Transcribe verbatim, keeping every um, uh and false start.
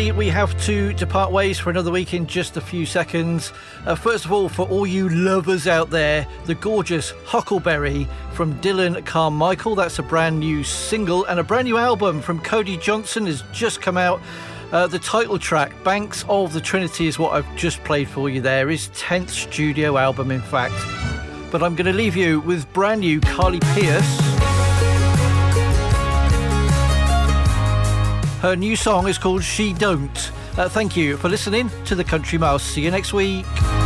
sadly, we have to depart ways for another week in just a few seconds. Uh, first of all, for all you lovers out there, the gorgeous Huckleberry from Dylan Carmichael. That's a brand new single, and a brand new album from Cody Johnson has just come out. Uh, the title track, Banks of the Trinity, is what I've just played for you there. His tenth studio album, in fact. But I'm going to leave you with brand new Carly Pearce. Her new song is called She Don't. Uh, thank you for listening to The Country Mouse. See you next week.